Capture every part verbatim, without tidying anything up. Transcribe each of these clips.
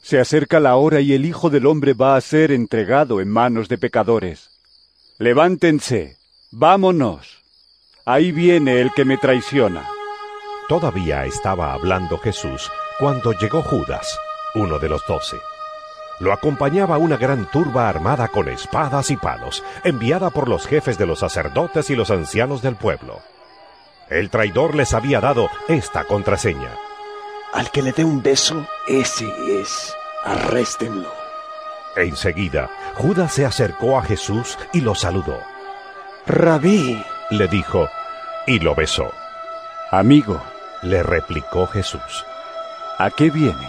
Se acerca la hora y el Hijo del Hombre va a ser entregado en manos de pecadores. Levántense, vámonos. Ahí viene el que me traiciona. Todavía estaba hablando Jesús cuando llegó Judas, uno de los doce. Lo acompañaba una gran turba armada con espadas y palos, enviada por los jefes de los sacerdotes y los ancianos del pueblo. El traidor les había dado esta contraseña: al que le dé un beso, ese es. Arréstenlo. Enseguida, Judas se acercó a Jesús y lo saludó. Rabí, le dijo, y lo besó. Amigo, le replicó Jesús, ¿a qué vienes?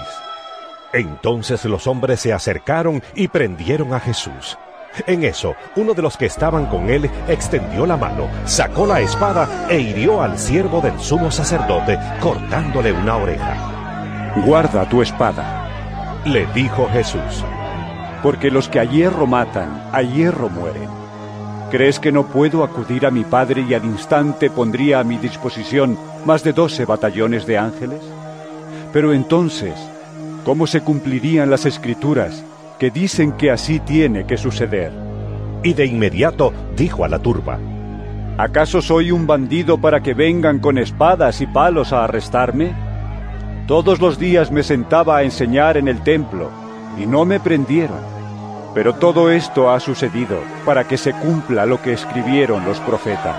Entonces los hombres se acercaron y prendieron a Jesús. En eso, uno de los que estaban con él extendió la mano, sacó la espada e hirió al siervo del sumo sacerdote, cortándole una oreja. Guarda tu espada, le dijo Jesús, porque los que a hierro matan, a hierro mueren. ¿Crees que no puedo acudir a mi Padre y al instante pondría a mi disposición más de doce batallones de ángeles? Pero entonces, ¿cómo se cumplirían las Escrituras que dicen que así tiene que suceder? Y de inmediato dijo a la turba, ¿acaso soy un bandido para que vengan con espadas y palos a arrestarme? Todos los días me sentaba a enseñar en el templo, y no me prendieron. Pero todo esto ha sucedido para que se cumpla lo que escribieron los profetas.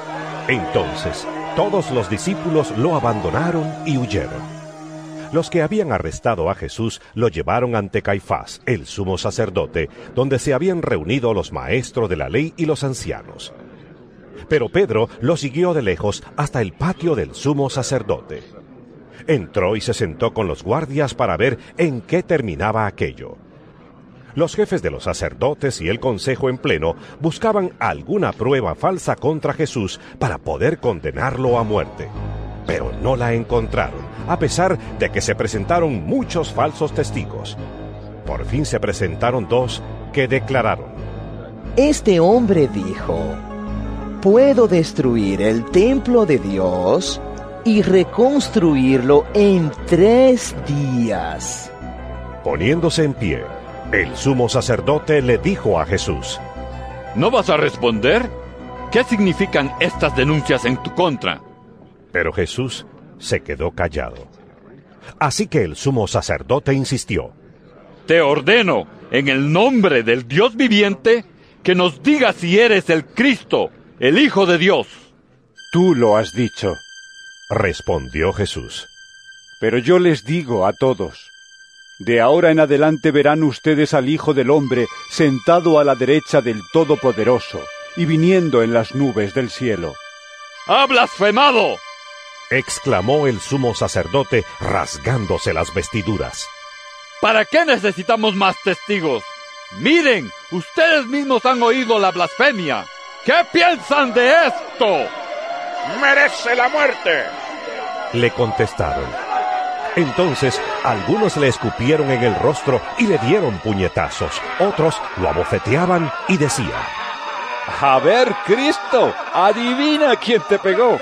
Entonces, todos los discípulos lo abandonaron y huyeron. Los que habían arrestado a Jesús lo llevaron ante Caifás, el sumo sacerdote, donde se habían reunido los maestros de la ley y los ancianos. Pero Pedro lo siguió de lejos hasta el patio del sumo sacerdote. Entró y se sentó con los guardias para ver en qué terminaba aquello. Los jefes de los sacerdotes y el consejo en pleno buscaban alguna prueba falsa contra Jesús para poder condenarlo a muerte. Pero no la encontraron, a pesar de que se presentaron muchos falsos testigos. Por fin se presentaron dos que declararon: este hombre dijo, puedo destruir el templo de Dios y reconstruirlo en tres días. Poniéndose en pie, el sumo sacerdote le dijo a Jesús: ¿no vas a responder? ¿Qué significan estas denuncias en tu contra? Pero Jesús se quedó callado. Así que el sumo sacerdote insistió: te ordeno, en el nombre del Dios viviente, que nos digas si eres el Cristo, el Hijo de Dios. Tú lo has dicho, respondió Jesús. Pero yo les digo a todos, de ahora en adelante verán ustedes al Hijo del Hombre sentado a la derecha del Todopoderoso y viniendo en las nubes del cielo. ¡Ha blasfemado!, exclamó el sumo sacerdote rasgándose las vestiduras. ¿Para qué necesitamos más testigos? Miren, ustedes mismos han oído la blasfemia. ¿Qué piensan de esto? ¡Merece la muerte!, le contestaron. Entonces algunos le escupieron en el rostro y le dieron puñetazos. Otros lo abofeteaban y decían: a ver, Cristo, adivina quién te pegó.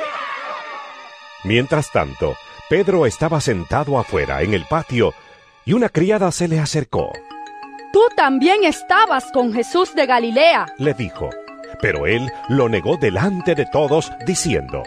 Mientras tanto, Pedro estaba sentado afuera en el patio y una criada se le acercó. Tú también estabas con Jesús de Galilea, le dijo, pero él lo negó delante de todos, diciendo: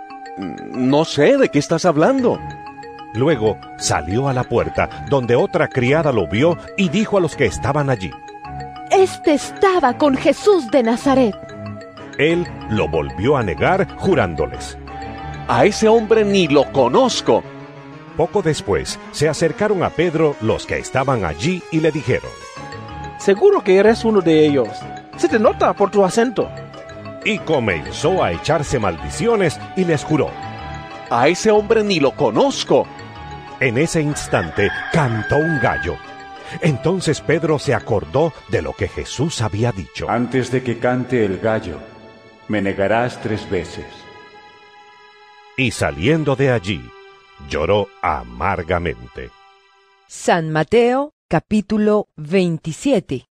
no sé de qué estás hablando. Luego salió a la puerta, donde otra criada lo vio y dijo a los que estaban allí: este estaba con Jesús de Nazaret. Él lo volvió a negar, jurándoles: a ese hombre ni lo conozco. Poco después se acercaron a Pedro los que estaban allí y le dijeron: seguro que eres uno de ellos, se te nota por tu acento. Y comenzó a echarse maldiciones y les juró: a ese hombre ni lo conozco. En ese instante cantó un gallo. Entonces Pedro se acordó de lo que Jesús había dicho: antes de que cante el gallo, me negarás tres veces. Y saliendo de allí, lloró amargamente. San Mateo, capítulo veintisiete.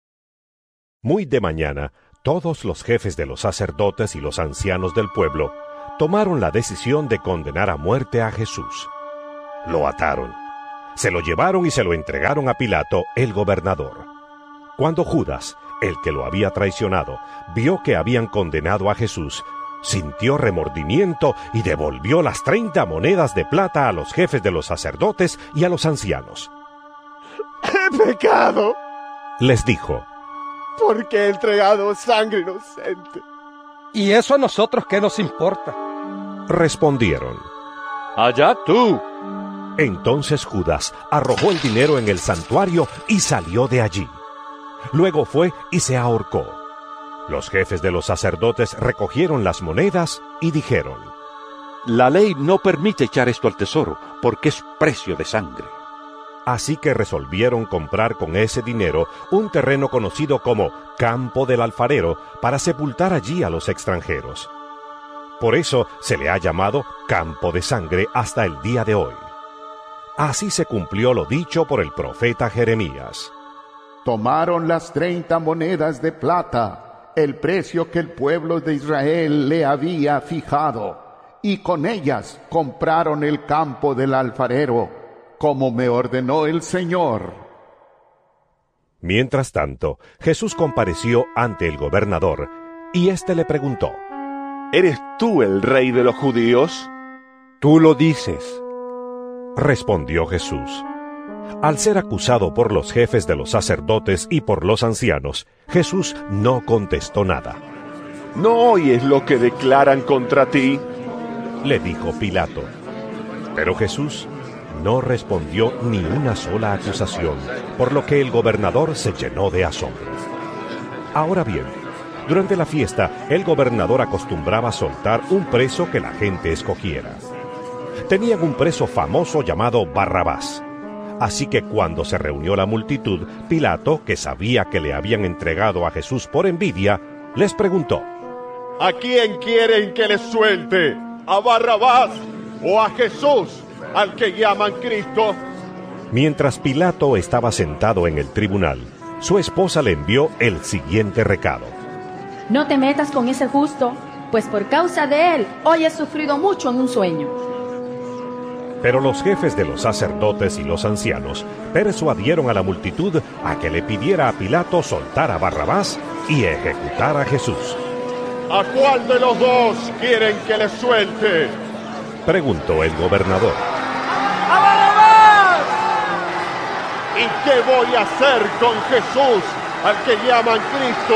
Muy de mañana, todos los jefes de los sacerdotes y los ancianos del pueblo tomaron la decisión de condenar a muerte a Jesús. Lo ataron, Se lo llevaron y se lo entregaron a Pilato, el gobernador. Cuando Judas, el que lo había traicionado, vio que habían condenado a Jesús, sintió remordimiento y devolvió las treinta monedas de plata a los jefes de los sacerdotes y a los ancianos. ¡He pecado! Les dijo, porque he entregado sangre inocente. ¿Y eso a nosotros qué nos importa? Respondieron, allá tú. Entonces Judas arrojó el dinero en el santuario y salió de allí. Luego fue y se ahorcó. Los jefes de los sacerdotes recogieron las monedas y dijeron, la ley no permite echar esto al tesoro, porque es precio de sangre. Así que resolvieron comprar con ese dinero un terreno conocido como Campo del Alfarero para sepultar allí a los extranjeros. Por eso se le ha llamado Campo de Sangre hasta el día de hoy. Así se cumplió lo dicho por el profeta Jeremías. Tomaron las treinta monedas de plata, el precio que el pueblo de Israel le había fijado, y con ellas compraron el campo del alfarero, como me ordenó el Señor. Mientras tanto, Jesús compareció ante el gobernador, y éste le preguntó, ¿eres tú el rey de los judíos? Tú lo dices. Respondió Jesús. Al ser acusado por los jefes de los sacerdotes y por los ancianos, Jesús no contestó nada. ¿No oyes lo que declaran contra ti?, le dijo Pilato. Pero Jesús no respondió ni una sola acusación, por lo que el gobernador se llenó de asombro. Ahora bien, durante la fiesta, el gobernador acostumbraba soltar un preso que la gente escogiera. Tenían un preso famoso llamado Barrabás. Así que cuando se reunió la multitud, Pilato, que sabía que le habían entregado a Jesús por envidia, les preguntó, ¿a quién quieren que les suelte? ¿A Barrabás o a Jesús, al que llaman Cristo? Mientras Pilato estaba sentado en el tribunal, su esposa le envió el siguiente recado. No te metas con ese justo, pues por causa de él hoy he sufrido mucho en un sueño. Pero los jefes de los sacerdotes y los ancianos persuadieron a la multitud a que le pidiera a Pilato soltar a Barrabás y ejecutar a Jesús. ¿A cuál de los dos quieren que les suelte?, preguntó el gobernador. ¡A Barrabás! ¿Y qué voy a hacer con Jesús, al que llaman Cristo?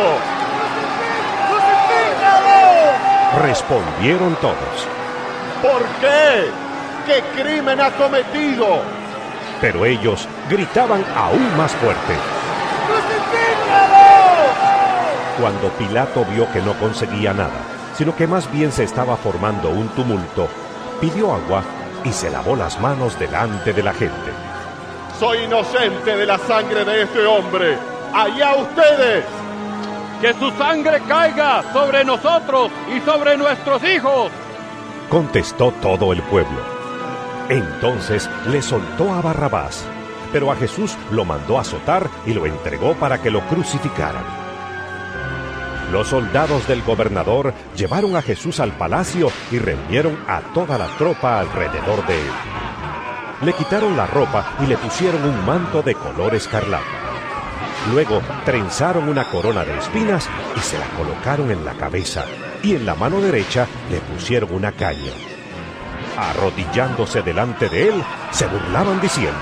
¡Crucifícalo! Respondieron todos. ¿Por qué? ¿Qué crimen ha cometido? Pero ellos gritaban aún más fuerte. ¡Crucifícalo! Cuando Pilato vio que no conseguía nada, sino que más bien se estaba formando un tumulto, pidió agua y se lavó las manos delante de la gente. Soy inocente de la sangre de este hombre. ¡Allá ustedes! ¡Que su sangre caiga sobre nosotros y sobre nuestros hijos!, contestó todo el pueblo. Entonces le soltó a Barrabás, pero a Jesús lo mandó azotar y lo entregó para que lo crucificaran. Los soldados del gobernador llevaron a Jesús al palacio y reunieron a toda la tropa alrededor de él. Le quitaron la ropa y le pusieron un manto de color escarlata. Luego trenzaron una corona de espinas y se la colocaron en la cabeza, y en la mano derecha le pusieron una caña. Arrodillándose delante de él, se burlaban diciendo: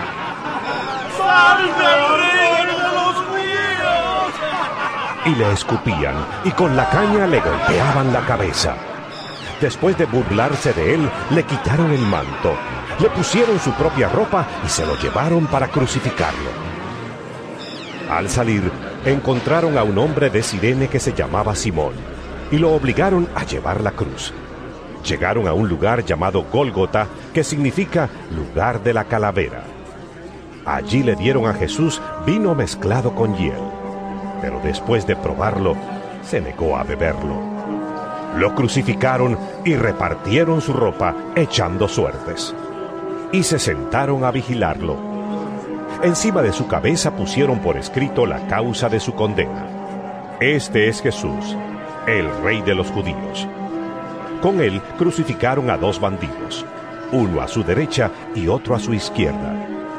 ¡Salve el rey de los judíos! Y le escupían, y con la caña le golpeaban la cabeza. Después de burlarse de él, le quitaron el manto, le pusieron su propia ropa y se lo llevaron para crucificarlo. Al salir, encontraron a un hombre de Cirene que se llamaba Simón, y lo obligaron a llevar la cruz. Llegaron a un lugar llamado Gólgota, que significa lugar de la calavera. Allí le dieron a Jesús vino mezclado con hiel, pero después de probarlo, se negó a beberlo. Lo crucificaron y repartieron su ropa, echando suertes. Y se sentaron a vigilarlo. Encima de su cabeza pusieron por escrito la causa de su condena. Este es Jesús, el Rey de los Judíos. Con él crucificaron a dos bandidos, uno a su derecha y otro a su izquierda.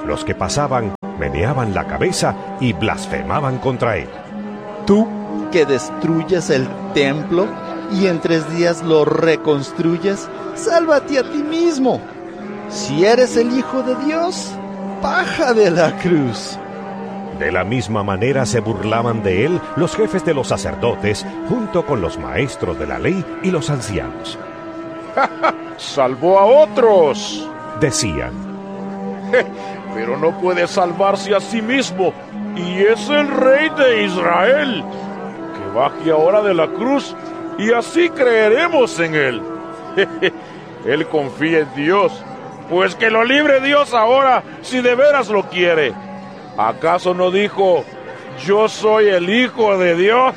Los que pasaban meneaban la cabeza y blasfemaban contra él. Tú que destruyes el templo y en tres días lo reconstruyes, sálvate a ti mismo. Si eres el Hijo de Dios, baja de la cruz. De la misma manera se burlaban de él los jefes de los sacerdotes, junto con los maestros de la ley y los ancianos. ¡Salvó a otros!, decían. Pero no puede salvarse a sí mismo, y es el Rey de Israel. Que baje ahora de la cruz, y así creeremos en él. Él confía en Dios, pues que lo libre Dios ahora, si de veras lo quiere. ¿Acaso no dijo, yo soy el Hijo de Dios?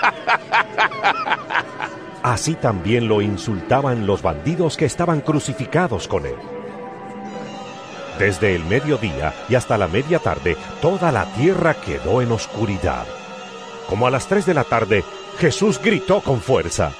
Así también lo insultaban los bandidos que estaban crucificados con él. Desde el mediodía y hasta la media tarde, toda la tierra quedó en oscuridad. Como a las tres de la tarde, Jesús gritó con fuerza: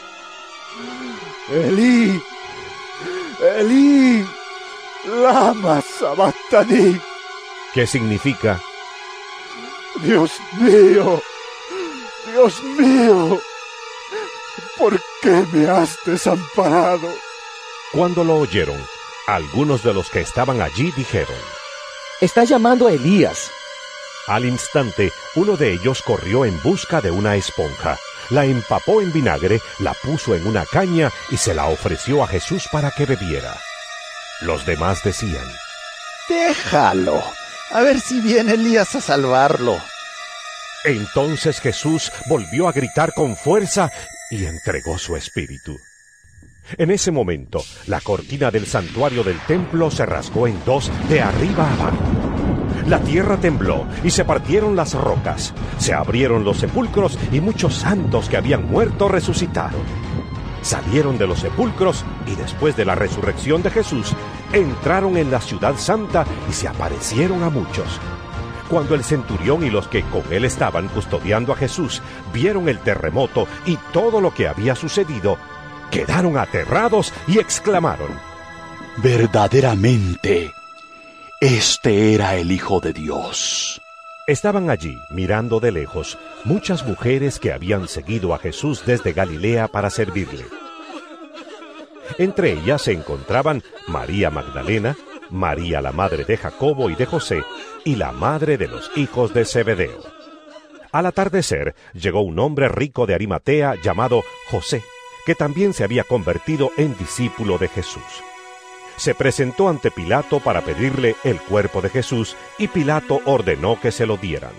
Elí, Elí, lama sabactani. ¿Qué significa? Dios mío, Dios mío, ¿por qué me has desamparado? Cuando lo oyeron, algunos de los que estaban allí dijeron: Está llamando a Elías. Al instante, uno de ellos corrió en busca de una esponja, la empapó en vinagre, la puso en una caña y se la ofreció a Jesús para que bebiera. Los demás decían: Déjalo, a ver si viene Elías a salvarlo. Entonces Jesús volvió a gritar con fuerza y entregó su espíritu. En ese momento, la cortina del santuario del templo se rasgó en dos de arriba a abajo. La tierra tembló y se partieron las rocas. Se abrieron los sepulcros y muchos santos que habían muerto resucitaron. Salieron de los sepulcros y después de la resurrección de Jesús, entraron en la ciudad santa y se aparecieron a muchos. Cuando el centurión y los que con él estaban custodiando a Jesús vieron el terremoto y todo lo que había sucedido, quedaron aterrados y exclamaron: Verdaderamente, este era el Hijo de Dios. Estaban allí, mirando de lejos, muchas mujeres que habían seguido a Jesús desde Galilea para servirle. Entre ellas se encontraban María Magdalena, María la madre de Jacobo y de José, y la madre de los hijos de Zebedeo. Al atardecer, llegó un hombre rico de Arimatea llamado José, que también se había convertido en discípulo de Jesús. Se presentó ante Pilato para pedirle el cuerpo de Jesús, y Pilato ordenó que se lo dieran.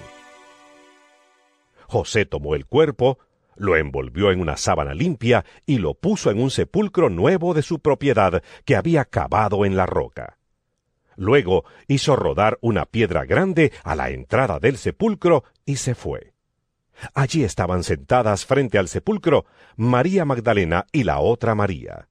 José tomó el cuerpo, lo envolvió en una sábana limpia y lo puso en un sepulcro nuevo de su propiedad que había cavado en la roca. Luego hizo rodar una piedra grande a la entrada del sepulcro y se fue. Allí estaban sentadas frente al sepulcro María Magdalena y la otra María.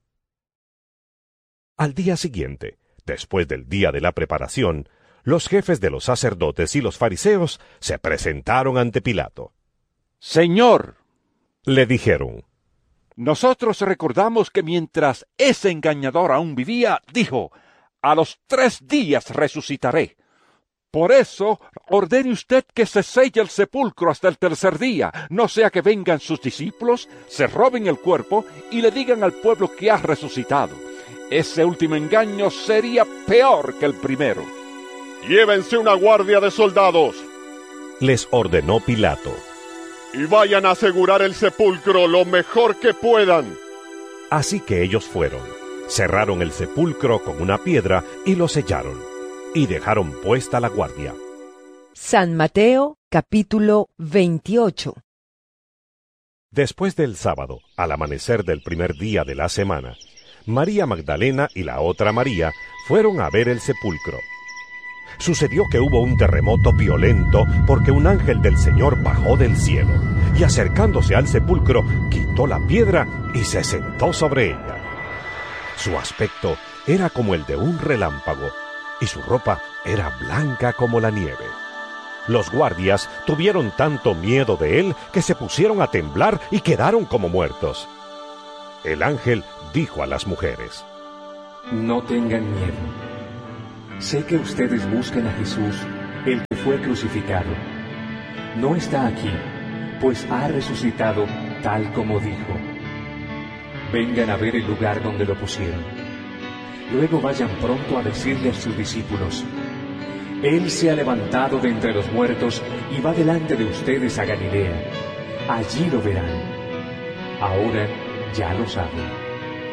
Al día siguiente, después del día de la preparación, los jefes de los sacerdotes y los fariseos se presentaron ante Pilato. «Señor», le dijeron, «nosotros recordamos que mientras ese engañador aún vivía, dijo, a los tres días resucitaré. Por eso, ordene usted que se selle el sepulcro hasta el tercer día, no sea que vengan sus discípulos, se roben el cuerpo y le digan al pueblo que ha resucitado. Ese último engaño sería peor que el primero». «Llévense una guardia de soldados», les ordenó Pilato, «y vayan a asegurar el sepulcro lo mejor que puedan». Así que ellos fueron, cerraron el sepulcro con una piedra y lo sellaron, y dejaron puesta la guardia. San Mateo, capítulo veintiocho. Después del sábado, al amanecer del primer día de la semana, María Magdalena y la otra María fueron a ver el sepulcro. Sucedió que hubo un terremoto violento porque un ángel del Señor bajó del cielo y acercándose al sepulcro quitó la piedra y se sentó sobre ella. Su aspecto era como el de un relámpago y su ropa era blanca como la nieve. Los guardias tuvieron tanto miedo de él que se pusieron a temblar y quedaron como muertos. El ángel dijo a las mujeres: «No tengan miedo. sé que ustedes buscan a Jesús, el que fue crucificado. No está aquí, pues ha resucitado tal como dijo. Vengan a ver el lugar donde lo pusieron. Luego vayan pronto a decirle a sus discípulos: Él se ha levantado de entre los muertos y va delante de ustedes a Galilea. Allí lo verán. Ahora ya lo saben.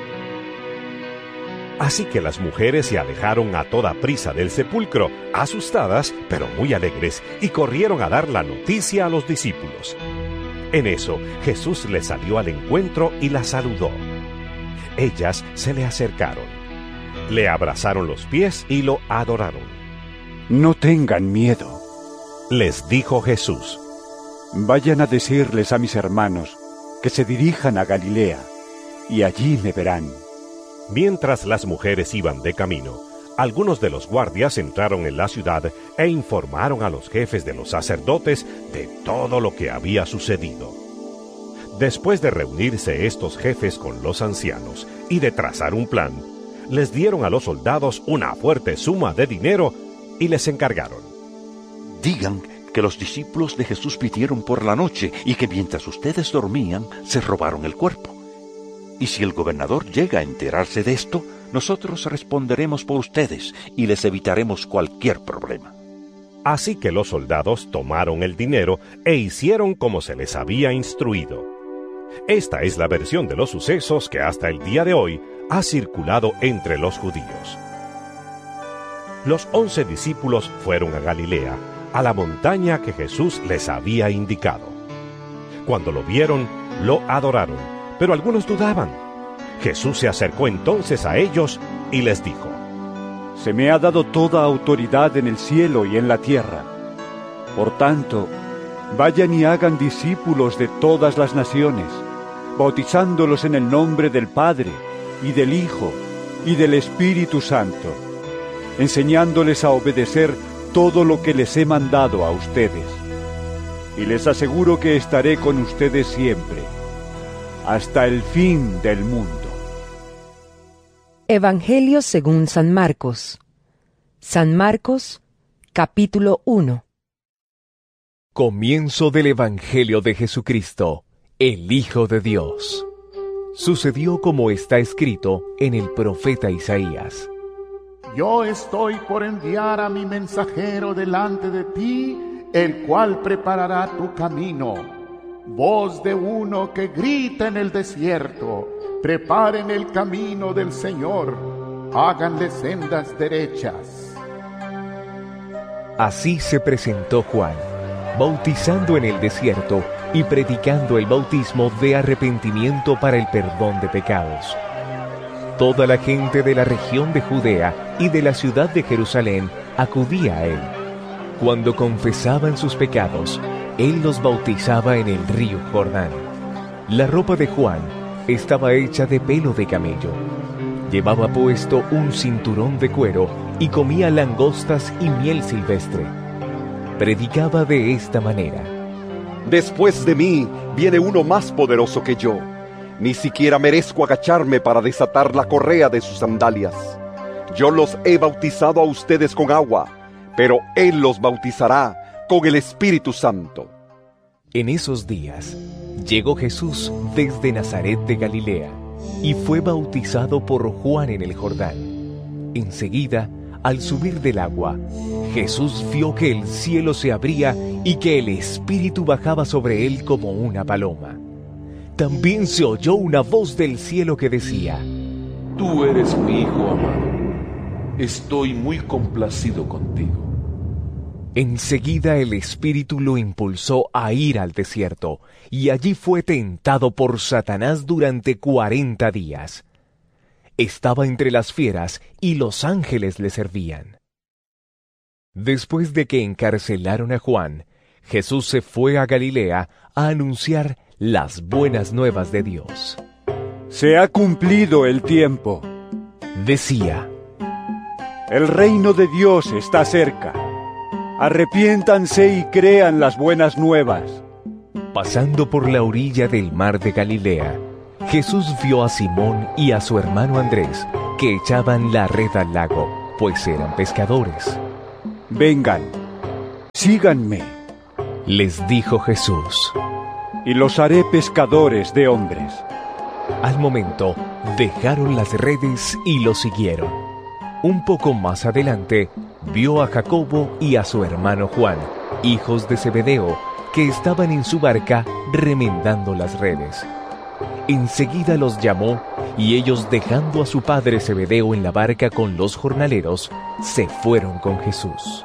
Así que las mujeres se alejaron a toda prisa del sepulcro, asustadas, pero muy alegres, y corrieron a dar la noticia a los discípulos. En eso, Jesús les salió al encuentro y las saludó. Ellas se le acercaron, le abrazaron los pies y lo adoraron. No tengan miedo, les dijo Jesús. Vayan a decirles a mis hermanos que se dirijan a Galilea, y allí me verán. Mientras las mujeres iban de camino, algunos de los guardias entraron en la ciudad e informaron a los jefes de los sacerdotes de todo lo que había sucedido. Después de reunirse estos jefes con los ancianos y de trazar un plan, les dieron a los soldados una fuerte suma de dinero y les encargaron: digan que los discípulos de Jesús pidieron por la noche y que mientras ustedes dormían se robaron el cuerpo. Y si el gobernador llega a enterarse de esto, nosotros responderemos por ustedes y les evitaremos cualquier problema. Así que los soldados tomaron el dinero e hicieron como se les había instruido. Esta es la versión de los sucesos que hasta el día de hoy ha circulado entre los judíos. Los once discípulos fueron a Galilea, a la montaña que Jesús les había indicado. Cuando lo vieron, lo adoraron. Pero algunos dudaban. Jesús se acercó entonces a ellos y les dijo: Se me ha dado toda autoridad en el cielo y en la tierra. Por tanto, vayan y hagan discípulos de todas las naciones, bautizándolos en el nombre del Padre, y del Hijo, y del Espíritu Santo, enseñándoles a obedecer todo lo que les he mandado a ustedes. Y les aseguro que estaré con ustedes siempre, hasta el fin del mundo. Evangelio según San Marcos. San Marcos, capítulo uno. Comienzo del Evangelio de Jesucristo, el Hijo de Dios. Sucedió como está escrito en el profeta Isaías. Yo estoy por enviar a mi mensajero delante de ti, el cual preparará tu camino. Voz de uno que grita en el desierto: preparen el camino del Señor, háganle sendas derechas. Así se presentó Juan, bautizando en el desierto y predicando el bautismo de arrepentimiento para el perdón de pecados. Toda la gente de la región de Judea y de la ciudad de Jerusalén acudía a él. Cuando confesaban sus pecados, él los bautizaba en el río Jordán. La ropa de Juan estaba hecha de pelo de camello. Llevaba puesto un cinturón de cuero y comía langostas y miel silvestre. Predicaba de esta manera: Después de mí viene uno más poderoso que yo. Ni siquiera merezco agacharme para desatar la correa de sus sandalias. Yo los he bautizado a ustedes con agua, pero Él los bautizará con el Espíritu Santo. En esos días llegó Jesús desde Nazaret de Galilea y fue bautizado por Juan en el Jordán. Enseguida, al subir del agua, Jesús vio que el cielo se abría y que el Espíritu bajaba sobre él como una paloma. También se oyó una voz del cielo que decía: Tú eres mi Hijo amado. Estoy muy complacido contigo. Enseguida el Espíritu lo impulsó a ir al desierto, y allí fue tentado por Satanás durante cuarenta días. Estaba entre las fieras, y los ángeles le servían. Después de que encarcelaron a Juan, Jesús se fue a Galilea a anunciar las buenas nuevas de Dios. Se ha cumplido el tiempo, decía. El reino de Dios está cerca. Arrepiéntanse y crean las buenas nuevas. Pasando por la orilla del mar de Galilea, Jesús vio a Simón y a su hermano Andrés, que echaban la red al lago, pues eran pescadores. Vengan, síganme, les dijo Jesús, y los haré pescadores de hombres. Al momento, dejaron las redes y lo siguieron. Un poco más adelante, vio a Jacobo y a su hermano Juan, hijos de Zebedeo, que estaban en su barca remendando las redes. Enseguida los llamó, y ellos, dejando a su padre Zebedeo en la barca con los jornaleros, se fueron con Jesús.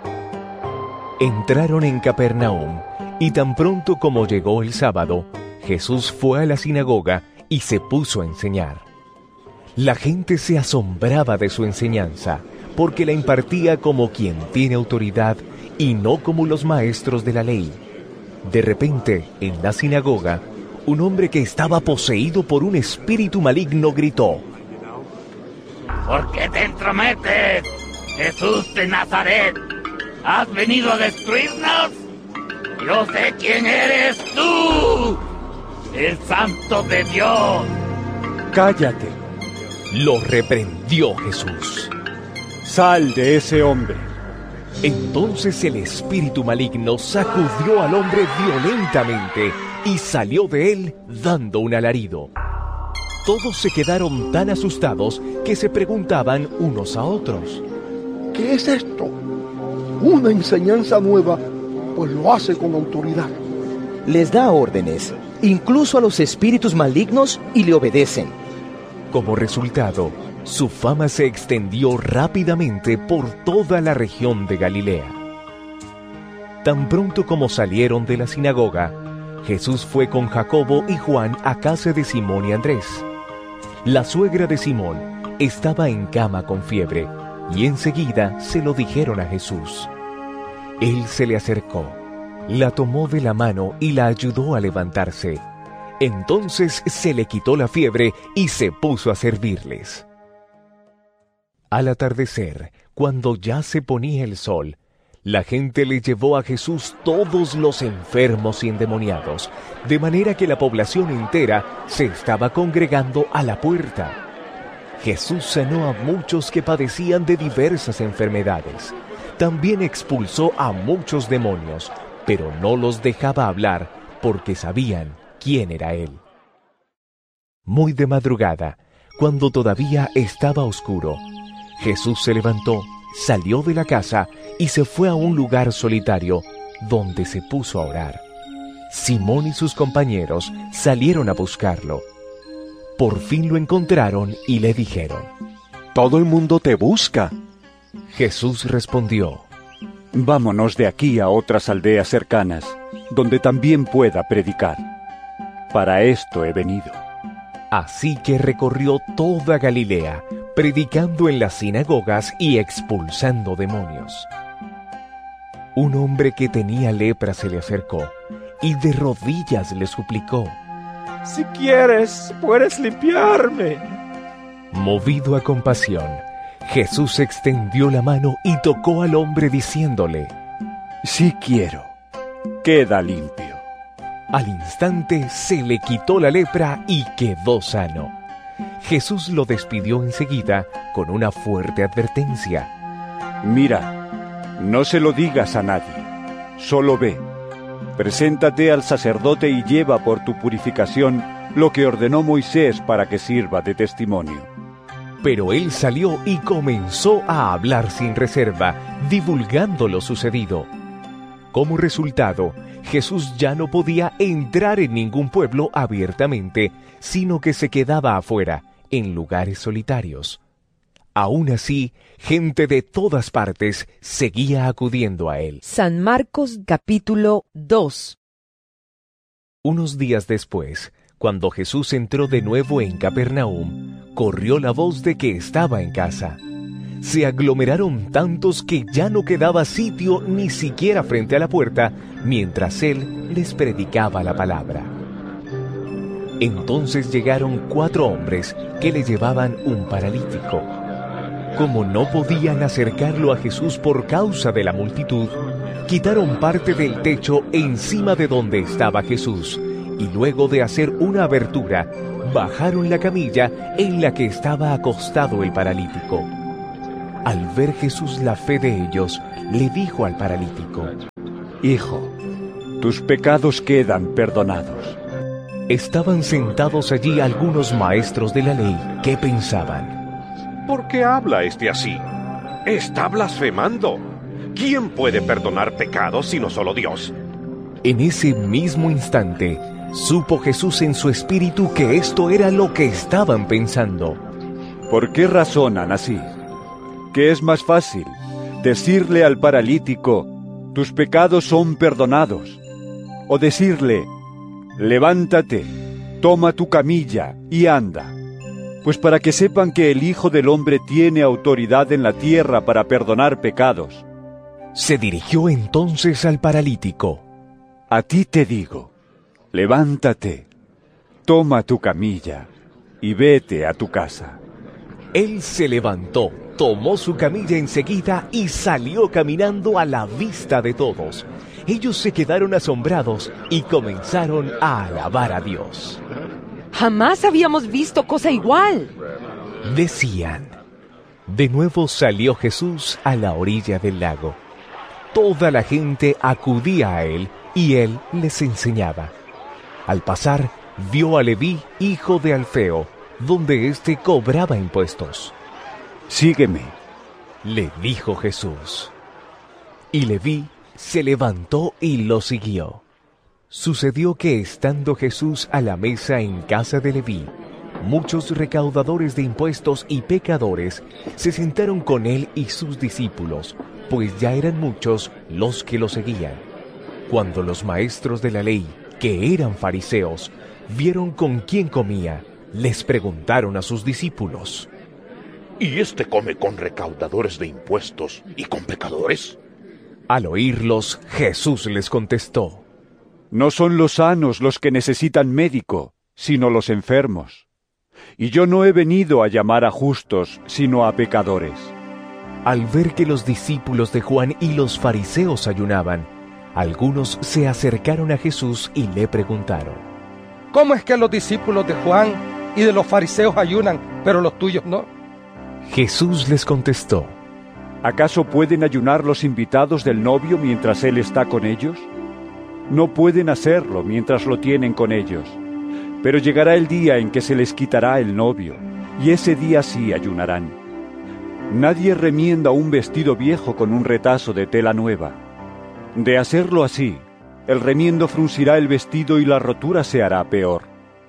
Entraron en Capernaum, y tan pronto como llegó el sábado, Jesús fue a la sinagoga y se puso a enseñar. La gente se asombraba de su enseñanza, porque la impartía como quien tiene autoridad y no como los maestros de la ley. De repente, en la sinagoga, un hombre que estaba poseído por un espíritu maligno gritó: ¿Por qué te entrometes, Jesús de Nazaret? ¿Has venido a destruirnos? Yo sé quién eres tú, el Santo de Dios. Cállate, lo reprendió Jesús. Sal de ese hombre. Entonces el espíritu maligno sacudió al hombre violentamente y salió de él dando un alarido. Todos se quedaron tan asustados que se preguntaban unos a otros: ¿qué es esto? Una enseñanza nueva, pues lo hace con autoridad. Les da órdenes, incluso a los espíritus malignos, y le obedecen. Como resultado, su fama se extendió rápidamente por toda la región de Galilea. Tan pronto como salieron de la sinagoga, Jesús fue con Jacobo y Juan a casa de Simón y Andrés. La suegra de Simón estaba en cama con fiebre, y enseguida se lo dijeron a Jesús. Él se le acercó, la tomó de la mano y la ayudó a levantarse. Entonces se le quitó la fiebre y se puso a servirles. Al atardecer, cuando ya se ponía el sol, la gente le llevó a Jesús todos los enfermos y endemoniados, de manera que la población entera se estaba congregando a la puerta. Jesús sanó a muchos que padecían de diversas enfermedades. También expulsó a muchos demonios, pero no los dejaba hablar porque sabían quién era Él. Muy de madrugada, cuando todavía estaba oscuro, Jesús se levantó, salió de la casa y se fue a un lugar solitario, donde se puso a orar. Simón y sus compañeros salieron a buscarlo. Por fin lo encontraron y le dijeron: «Todo el mundo te busca». Jesús respondió: «Vámonos de aquí a otras aldeas cercanas, donde también pueda predicar. Para esto he venido». Así que recorrió toda Galilea, predicando en las sinagogas y expulsando demonios. Un hombre que tenía lepra se le acercó y de rodillas le suplicó: «Si quieres, puedes limpiarme». Movido a compasión, Jesús extendió la mano y tocó al hombre diciéndole: «Sí quiero, queda limpio». Al instante se le quitó la lepra y quedó sano. Jesús lo despidió enseguida con una fuerte advertencia: «Mira, no se lo digas a nadie, solo ve, preséntate al sacerdote y lleva por tu purificación lo que ordenó Moisés para que sirva de testimonio». Pero él salió y comenzó a hablar sin reserva, divulgando lo sucedido. Como resultado, Jesús ya no podía entrar en ningún pueblo abiertamente, sino que se quedaba afuera, en lugares solitarios. Aún así, gente de todas partes seguía acudiendo a él. San Marcos capítulo dos. Unos días después, cuando Jesús entró de nuevo en Capernaum, corrió la voz de que estaba en casa. Se aglomeraron tantos que ya no quedaba sitio ni siquiera frente a la puerta, mientras él les predicaba la palabra. Entonces llegaron cuatro hombres que le llevaban un paralítico. Como no podían acercarlo a Jesús por causa de la multitud, quitaron parte del techo encima de donde estaba Jesús, y luego de hacer una abertura, bajaron la camilla en la que estaba acostado el paralítico. Al ver Jesús la fe de ellos, le dijo al paralítico: Hijo, tus pecados quedan perdonados. Estaban sentados allí algunos maestros de la ley que pensaban: ¿por qué habla este así? Está blasfemando. ¿Quién puede perdonar pecados sino solo Dios? En ese mismo instante, supo Jesús en su espíritu que esto era lo que estaban pensando. ¿Por qué razonan así? ¿Qué es más fácil? ¿Decirle al paralítico, tus pecados son perdonados? ¿O decirle, levántate, toma tu camilla y anda? Pues para que sepan que el Hijo del Hombre tiene autoridad en la tierra para perdonar pecados. Se dirigió entonces al paralítico. A ti te digo, levántate, toma tu camilla y vete a tu casa. Él se levantó, tomó su camilla enseguida y salió caminando a la vista de todos. Ellos se quedaron asombrados y comenzaron a alabar a Dios. Jamás habíamos visto cosa igual, decían. De nuevo salió Jesús a la orilla del lago. Toda la gente acudía a él y él les enseñaba. Al pasar, vio a Leví, hijo de Alfeo, donde éste cobraba impuestos. Sígueme, le dijo Jesús. Y Leví se levantó y lo siguió. Sucedió que estando Jesús a la mesa en casa de Leví, muchos recaudadores de impuestos y pecadores se sentaron con él y sus discípulos, pues ya eran muchos los que lo seguían. Cuando los maestros de la ley, que eran fariseos, vieron con quién comía, les preguntaron a sus discípulos: ¿y este come con recaudadores de impuestos y con pecadores? Al oírlos, Jesús les contestó: no son los sanos los que necesitan médico, sino los enfermos. Y yo no he venido a llamar a justos, sino a pecadores. Al ver que los discípulos de Juan y los fariseos ayunaban, algunos se acercaron a Jesús y le preguntaron: ¿cómo es que los discípulos de Juan y de los fariseos ayunan, pero los tuyos no? Jesús les contestó: ¿acaso pueden ayunar los invitados del novio mientras él está con ellos? No pueden hacerlo mientras lo tienen con ellos. Pero llegará el día en que se les quitará el novio, y ese día sí ayunarán. Nadie remienda un vestido viejo con un retazo de tela nueva. De hacerlo así, el remiendo fruncirá el vestido y la rotura se hará peor.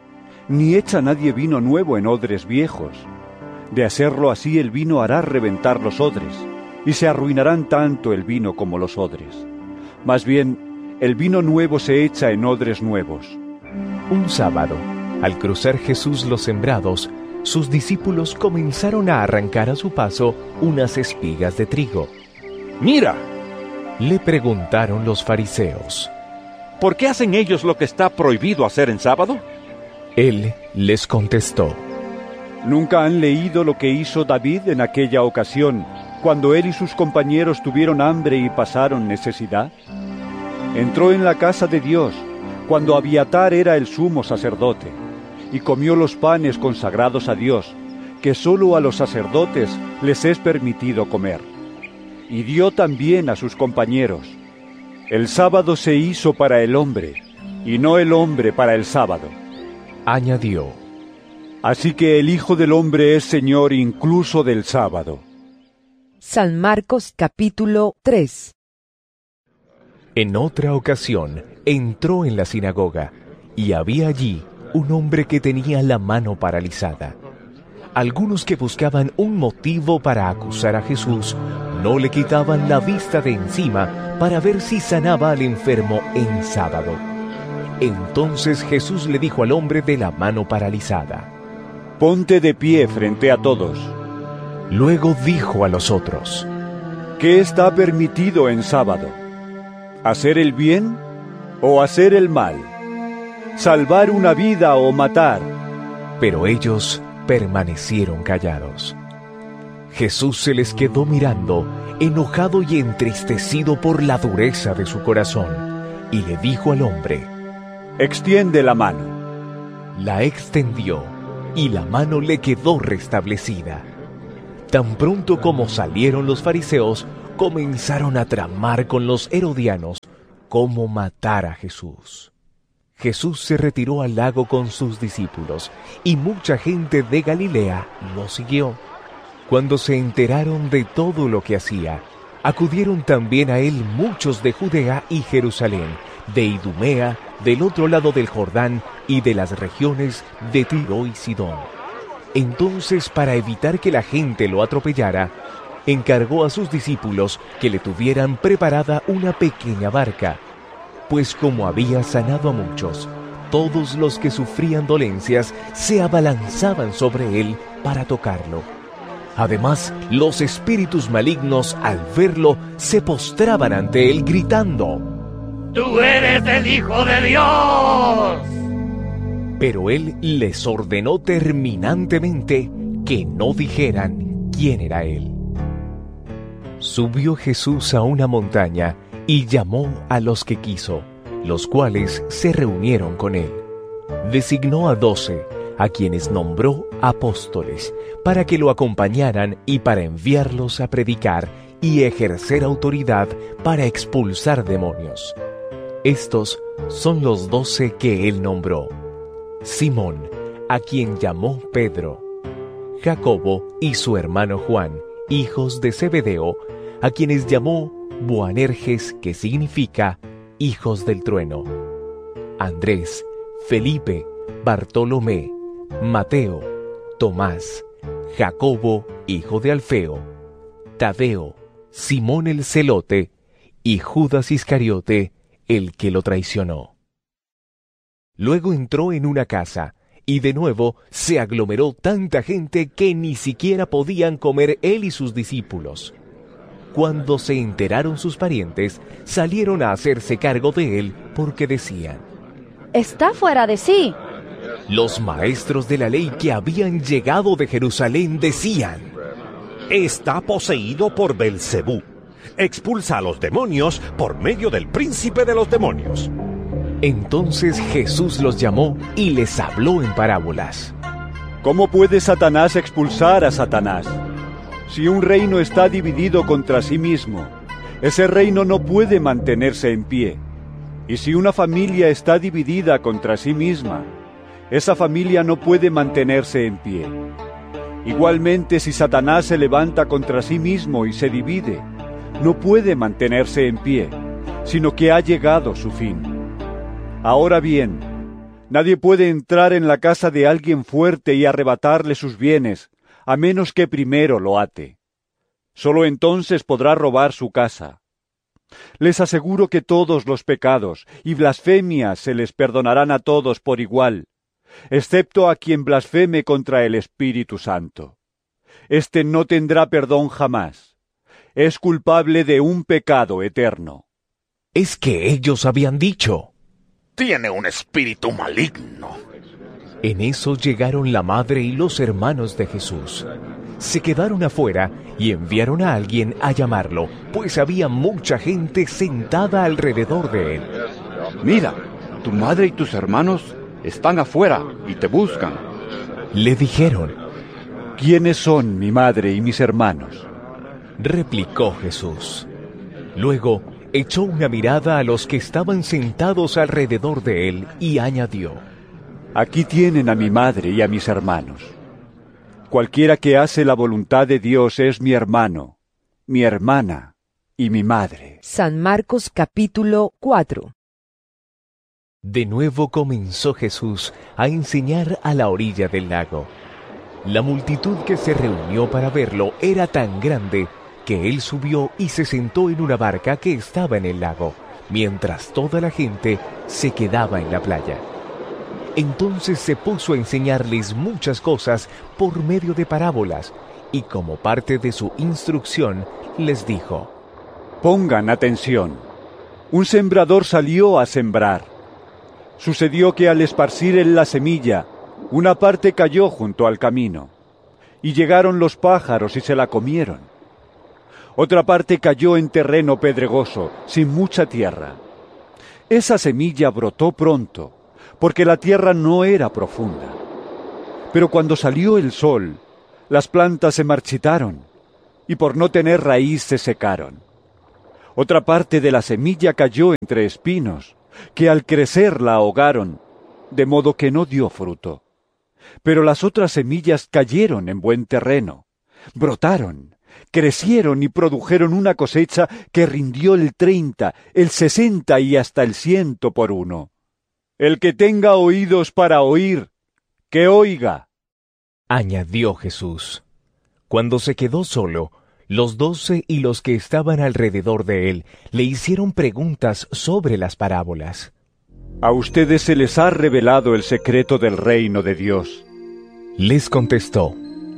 Ni echa nadie vino nuevo en odres viejos. De hacerlo así, el vino hará reventar los odres, y se arruinarán tanto el vino como los odres. Más bien, el vino nuevo se echa en odres nuevos. Un sábado, al cruzar Jesús los sembrados, sus discípulos comenzaron a arrancar a su paso unas espigas de trigo. ¡Mira!, le preguntaron los fariseos: ¿por qué hacen ellos lo que está prohibido hacer en sábado? Él les contestó: ¿nunca han leído lo que hizo David en aquella ocasión, cuando él y sus compañeros tuvieron hambre y pasaron necesidad? Entró en la casa de Dios, cuando Abiatar era el sumo sacerdote, y comió los panes consagrados a Dios, que sólo a los sacerdotes les es permitido comer. Y dio también a sus compañeros. El sábado se hizo para el hombre, y no el hombre para el sábado. Añadió: así que el Hijo del Hombre es Señor incluso del sábado. San Marcos capítulo tres. En otra ocasión, entró en la sinagoga, y había allí un hombre que tenía la mano paralizada. Algunos que buscaban un motivo para acusar a Jesús, no le quitaban la vista de encima para ver si sanaba al enfermo en sábado. Entonces Jesús le dijo al hombre de la mano paralizada: ponte de pie frente a todos. Luego dijo a los otros: ¿qué está permitido en sábado? ¿Hacer el bien o hacer el mal? ¿Salvar una vida o matar? Pero ellos permanecieron callados. Jesús se les quedó mirando, enojado y entristecido por la dureza de su corazón, y le dijo al hombre: extiende la mano. La extendió, y la mano le quedó restablecida. Tan pronto como salieron los fariseos, comenzaron a tramar con los herodianos cómo matar a Jesús. Jesús se retiró al lago con sus discípulos, y mucha gente de Galilea lo siguió. Cuando se enteraron de todo lo que hacía, acudieron también a él muchos de Judea y Jerusalén, de Idumea, del otro lado del Jordán y de las regiones de Tiro y Sidón. Entonces, para evitar que la gente lo atropellara, encargó a sus discípulos que le tuvieran preparada una pequeña barca, pues como había sanado a muchos, todos los que sufrían dolencias se abalanzaban sobre él para tocarlo. Además, los espíritus malignos, al verlo, se postraban ante él gritando: ¡Tú eres el Hijo de Dios! Pero él les ordenó terminantemente que no dijeran quién era él. Subió Jesús a una montaña y llamó a los que quiso, los cuales se reunieron con él. Designó a doce, a quienes nombró apóstoles, para que lo acompañaran y para enviarlos a predicar y ejercer autoridad para expulsar demonios. Estos son los doce que él nombró: Simón, a quien llamó Pedro; Jacobo y su hermano Juan, hijos de Zebedeo, a quienes llamó Boanerges, que significa hijos del trueno; Andrés, Felipe, Bartolomé, Mateo, Tomás, Jacobo, hijo de Alfeo, Tadeo, Simón el celote y Judas Iscariote, el que lo traicionó. Luego entró en una casa, y de nuevo se aglomeró tanta gente que ni siquiera podían comer él y sus discípulos. Cuando se enteraron sus parientes, salieron a hacerse cargo de él, porque decían: está fuera de sí. Los maestros de la ley que habían llegado de Jerusalén decían: está poseído por Belcebú. Expulsa a los demonios por medio del príncipe de los demonios. Entonces Jesús los llamó y les habló en parábolas. ¿Cómo puede Satanás expulsar a Satanás? Si un reino está dividido contra sí mismo, ese reino no puede mantenerse en pie. Y si una familia está dividida contra sí misma, esa familia no puede mantenerse en pie. Igualmente, si Satanás se levanta contra sí mismo y se divide, no puede mantenerse en pie, sino que ha llegado su fin. Ahora bien, nadie puede entrar en la casa de alguien fuerte y arrebatarle sus bienes, a menos que primero lo ate. Solo entonces podrá robar su casa. Les aseguro que todos los pecados y blasfemias se les perdonarán a todos por igual, excepto a quien blasfeme contra el Espíritu Santo. Este no tendrá perdón jamás. Es culpable de un pecado eterno. Es que ellos habían dicho: tiene un espíritu maligno. En eso llegaron la madre y los hermanos de Jesús. Se quedaron afuera y enviaron a alguien a llamarlo, pues había mucha gente sentada alrededor de él. Mira, tu madre y tus hermanos están afuera y te buscan. Le dijeron: ¿quiénes son mi madre y mis hermanos? Replicó Jesús. Luego echó una mirada a los que estaban sentados alrededor de él y añadió: aquí tienen a mi madre y a mis hermanos. Cualquiera que hace la voluntad de Dios es mi hermano, mi hermana y mi madre. San Marcos capítulo cuatro. De nuevo comenzó Jesús a enseñar a la orilla del lago. La multitud que se reunió para verlo era tan grande que él subió y se sentó en una barca que estaba en el lago, mientras toda la gente se quedaba en la playa. Entonces se puso a enseñarles muchas cosas por medio de parábolas, y como parte de su instrucción les dijo: pongan atención. Un sembrador salió a sembrar. Sucedió que al esparcir él la semilla, una parte cayó junto al camino, y llegaron los pájaros y se la comieron. Otra parte cayó en terreno pedregoso, sin mucha tierra. Esa semilla brotó pronto, porque la tierra no era profunda. Pero cuando salió el sol, Las plantas se marchitaron y por no tener raíz se secaron. Otra parte de la semilla cayó entre espinos, que al crecer la ahogaron, de modo que no dio fruto. Pero las otras semillas cayeron en buen terreno, brotaron, crecieron y produjeron una cosecha que rindió el treinta, el sesenta y hasta el ciento por uno. El que tenga oídos para oír, que oiga. Añadió Jesús. Cuando se quedó solo, los doce y los que estaban alrededor de él le hicieron preguntas sobre las parábolas. A ustedes se les ha revelado el secreto del reino de Dios. Les contestó.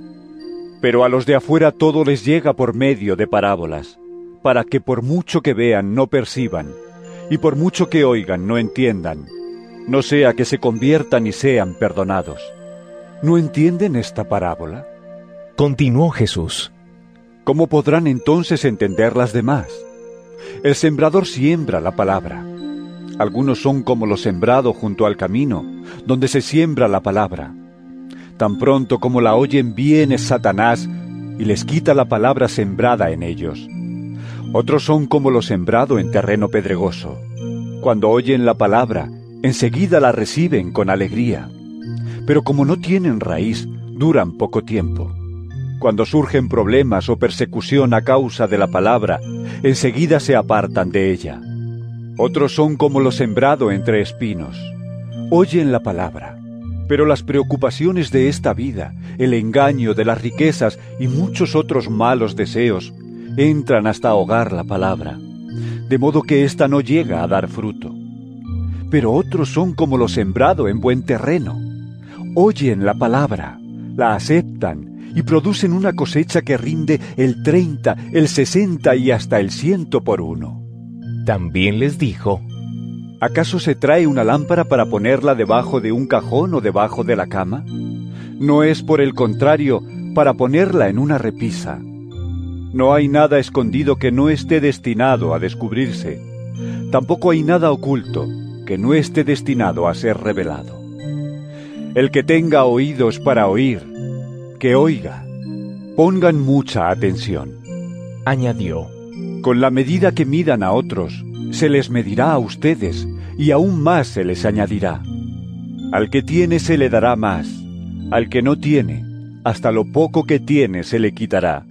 Pero a los de afuera todo les llega por medio de parábolas, para que por mucho que vean no perciban, y por mucho que oigan no entiendan, no sea que se conviertan y sean perdonados. ¿No entienden esta parábola? Continuó Jesús. ¿Cómo podrán entonces entender las demás? El sembrador siembra la palabra. Algunos son como lo sembrado junto al camino, donde se siembra la palabra. Tan pronto como la oyen viene Satanás y les quita la palabra sembrada en ellos. Otros son como lo sembrado en terreno pedregoso. Cuando oyen la palabra, enseguida la reciben con alegría. Pero como no tienen raíz, duran poco tiempo. Cuando surgen problemas o persecución a causa de la palabra, enseguida se apartan de ella. Otros son como lo sembrado entre espinos. Oyen la palabra, pero las preocupaciones de esta vida, el engaño de las riquezas y muchos otros malos deseos entran hasta ahogar la palabra, de modo que ésta no llega a dar fruto. Pero otros son como lo sembrado en buen terreno. Oyen la palabra, la aceptan y producen una cosecha que rinde el treinta, el sesenta y hasta el ciento por uno. También les dijo: ¿Acaso se trae una lámpara para ponerla debajo de un cajón o debajo de la cama? No es, por el contrario, para ponerla en una repisa. No hay nada escondido que no esté destinado a descubrirse. Tampoco hay nada oculto que no esté destinado a ser revelado. El que tenga oídos para oír, que oiga. Pongan mucha atención. Añadió: Con la medida que midan a otros, se les medirá a ustedes, y aún más se les añadirá. Al que tiene se le dará más, al que no tiene, hasta lo poco que tiene se le quitará.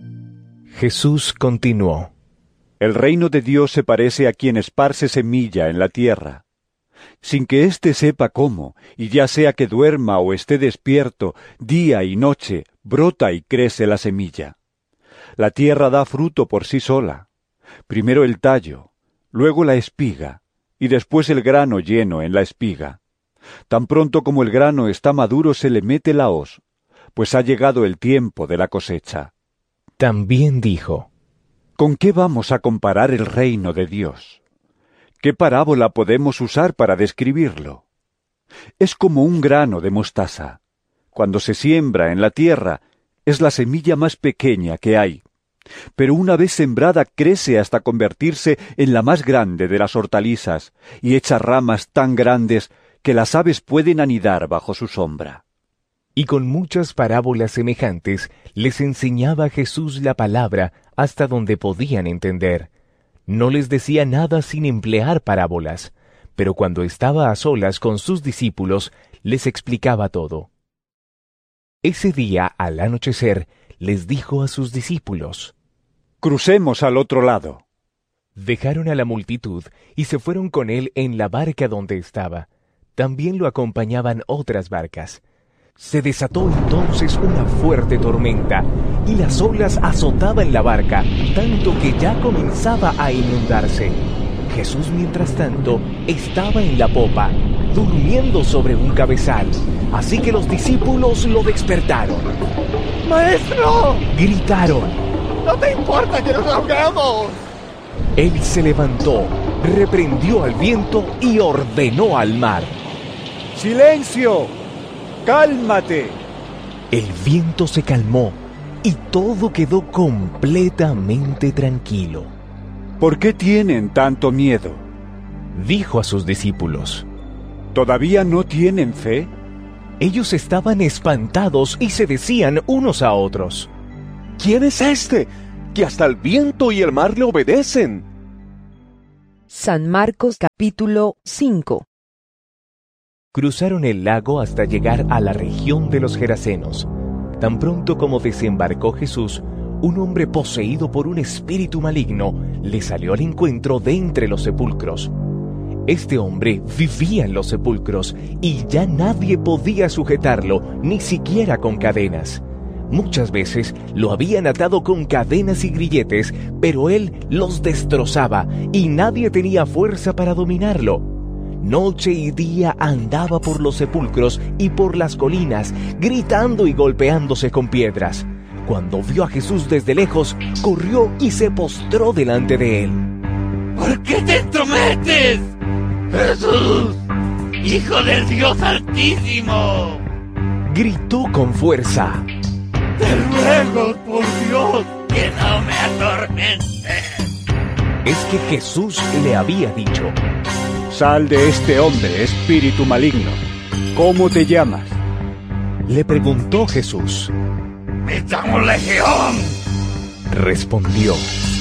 Jesús continuó: El reino de Dios se parece a quien esparce semilla en la tierra. Sin que éste sepa cómo, y ya sea que duerma o esté despierto, día y noche, brota y crece la semilla. La tierra da fruto por sí sola. Primero el tallo, luego la espiga, y después el grano lleno en la espiga. Tan pronto como el grano está maduro se le mete la hoz, pues ha llegado el tiempo de la cosecha. También dijo: ¿Con qué vamos a comparar el reino de Dios? ¿Qué parábola podemos usar para describirlo? Es como un grano de mostaza. Cuando se siembra en la tierra, es la semilla más pequeña que hay. Pero una vez sembrada crece hasta convertirse en la más grande de las hortalizas y echa ramas tan grandes que las aves pueden anidar bajo su sombra. Y con muchas parábolas semejantes les enseñaba Jesús la palabra hasta donde podían entender. No les decía nada sin emplear parábolas, pero cuando estaba a solas con sus discípulos, les explicaba todo. Ese día, al anochecer, les dijo a sus discípulos: Crucemos al otro lado. Dejaron a la multitud y se fueron con él en la barca donde estaba. También lo acompañaban otras barcas. Se desató entonces una fuerte tormenta, y las olas azotaban la barca, tanto que ya comenzaba a inundarse. Jesús, mientras tanto, estaba en la popa, durmiendo sobre un cabezal, así que los discípulos lo despertaron. ¡Maestro! Gritaron: ¡No te importa que nos ahogamos! Él se levantó, reprendió al viento y ordenó al mar: ¡Silencio! ¡Cálmate! El viento se calmó y todo quedó completamente tranquilo. ¿Por qué tienen tanto miedo?, dijo a sus discípulos. ¿Todavía no tienen fe? Ellos estaban espantados y se decían unos a otros: ¿Quién es este, que hasta el viento y el mar le obedecen? San Marcos capítulo cinco. Cruzaron el lago hasta llegar a la región de los Gerasenos. Tan pronto como desembarcó Jesús, un hombre poseído por un espíritu maligno le salió al encuentro de entre los sepulcros. Este hombre vivía en los sepulcros y ya nadie podía sujetarlo, ni siquiera con cadenas. Muchas veces lo habían atado con cadenas y grilletes, pero él los destrozaba y nadie tenía fuerza para dominarlo. Noche y día andaba por los sepulcros y por las colinas, gritando y golpeándose con piedras. Cuando vio a Jesús desde lejos, corrió y se postró delante de él. ¿Por qué te entrometes, Jesús, Hijo del Dios Altísimo? Gritó con fuerza. Te ruego, por Dios, que no me atormentes. Es que Jesús le había dicho: Sal de este hombre, espíritu maligno. ¿Cómo te llamas? Le preguntó Jesús. Me llamo Legión. Respondió.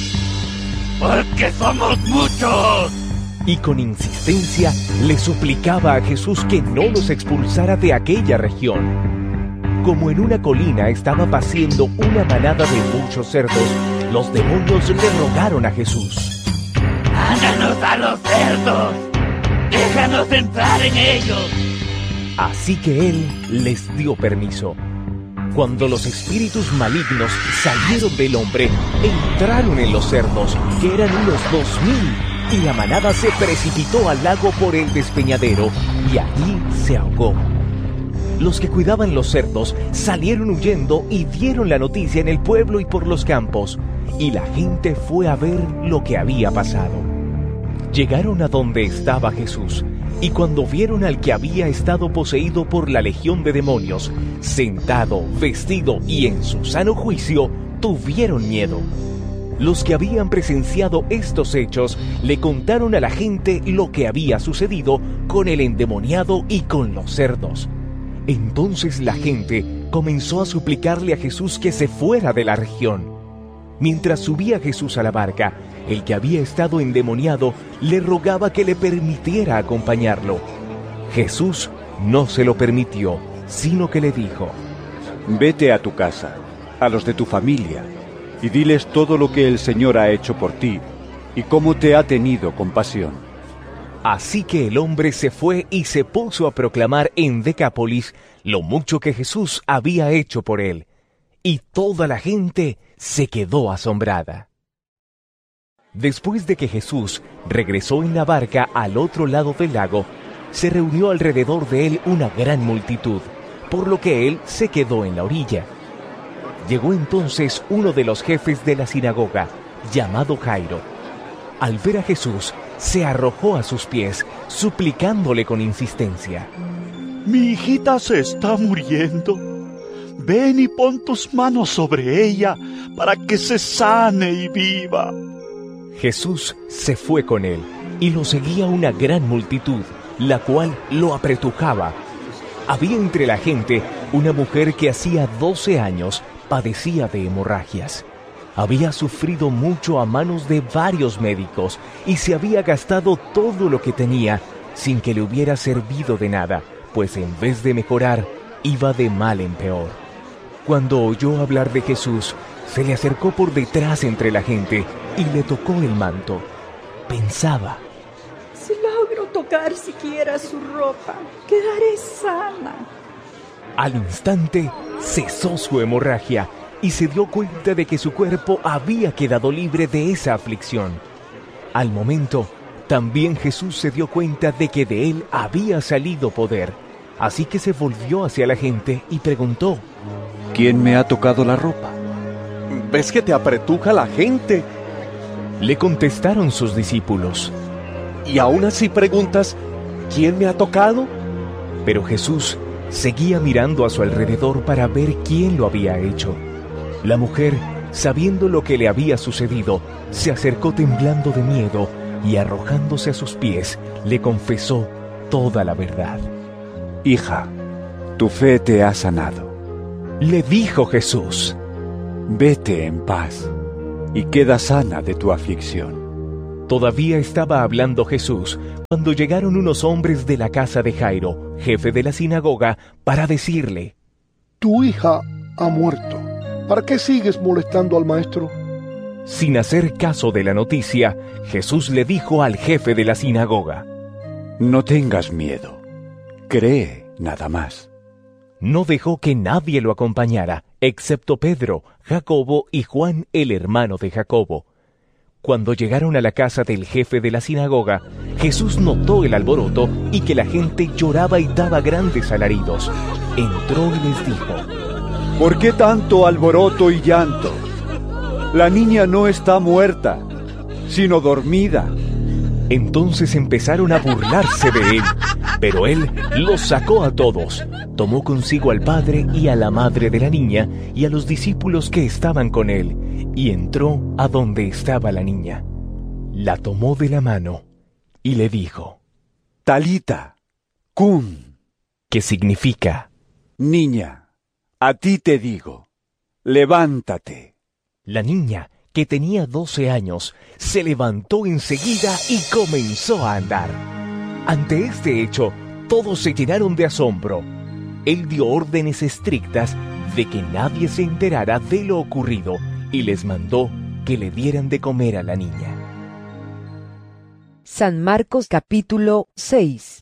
Porque somos muchos. Y con insistencia le suplicaba a Jesús que no los expulsara de aquella región. Como en una colina estaba paciendo una manada de muchos cerdos, los demonios le rogaron a Jesús: ¡Mándanos a los cerdos! ¡Déjanos entrar en ellos! Así que él les dio permiso. Cuando los espíritus malignos salieron del hombre, entraron en los cerdos, que eran unos dos mil, y la manada se precipitó al lago por el despeñadero, y allí se ahogó. Los que cuidaban los cerdos salieron huyendo y dieron la noticia en el pueblo y por los campos, y la gente fue a ver lo que había pasado. Llegaron a donde estaba Jesús, y cuando vieron al que había estado poseído por la legión de demonios, sentado, vestido y en su sano juicio, tuvieron miedo. Los que habían presenciado estos hechos le contaron a la gente lo que había sucedido con el endemoniado y con los cerdos. Entonces la gente comenzó a suplicarle a Jesús que se fuera de la región. Mientras subía Jesús a la barca, el que había estado endemoniado le rogaba que le permitiera acompañarlo. Jesús no se lo permitió, sino que le dijo: Vete a tu casa, a los de tu familia, y diles todo lo que el Señor ha hecho por ti y cómo te ha tenido compasión. Así que el hombre se fue y se puso a proclamar en Decápolis lo mucho que Jesús había hecho por él, y toda la gente se quedó asombrada. Después de que Jesús regresó en la barca al otro lado del lago, se reunió alrededor de él una gran multitud, por lo que él se quedó en la orilla. Llegó entonces uno de los jefes de la sinagoga, llamado Jairo. Al ver a Jesús, se arrojó a sus pies, suplicándole con insistencia: Mi hijita se está muriendo. Ven y pon tus manos sobre ella para que se sane y viva. Jesús se fue con él, y lo seguía una gran multitud, la cual lo apretujaba. Había entre la gente una mujer que hacía doce años padecía de hemorragias. Había sufrido mucho a manos de varios médicos y se había gastado todo lo que tenía sin que le hubiera servido de nada, pues en vez de mejorar, iba de mal en peor. Cuando oyó hablar de Jesús, se le acercó por detrás entre la gente y le tocó el manto. Pensaba: si logro tocar siquiera su ropa, quedaré sana. Al instante, cesó su hemorragia y se dio cuenta de que su cuerpo había quedado libre de esa aflicción. Al momento, también Jesús se dio cuenta de que de él había salido poder, así que se volvió hacia la gente y preguntó: ¿Quién me ha tocado la ropa? ¿Ves que te apretuja la gente? Le contestaron sus discípulos. ¿Y aún así preguntas: ¿quién me ha tocado? Pero Jesús seguía mirando a su alrededor para ver quién lo había hecho. La mujer, sabiendo lo que le había sucedido, se acercó temblando de miedo y arrojándose a sus pies, le confesó toda la verdad. Hija, Tu fe te ha sanado. Le dijo Jesús: Vete en paz y queda sana de tu aflicción. Todavía estaba hablando Jesús cuando llegaron unos hombres de la casa de Jairo, jefe de la sinagoga, para decirle: Tu hija ha muerto. ¿Para qué sigues molestando al maestro? Sin hacer caso de la noticia, Jesús le dijo al jefe de la sinagoga: No tengas miedo, cree nada más. No dejó que nadie lo acompañara, excepto Pedro, Jacobo y Juan, el hermano de Jacobo. Cuando llegaron a la casa del jefe de la sinagoga, Jesús notó el alboroto y que la gente lloraba y daba grandes alaridos. Entró y les dijo: ¿Por qué tanto alboroto y llanto? La niña no está muerta, sino dormida. Entonces empezaron a burlarse de él, pero él los sacó a todos. Tomó consigo al padre y a la madre de la niña y a los discípulos que estaban con él, y entró a donde estaba la niña. La tomó de la mano y le dijo: Talita, cum, que significa: Niña, a ti te digo, levántate. La niña, que tenía doce años, se levantó enseguida y comenzó a andar. Ante este hecho, todos se llenaron de asombro. Él dio órdenes estrictas de que nadie se enterara de lo ocurrido y les mandó que le dieran de comer a la niña. San Marcos capítulo seis.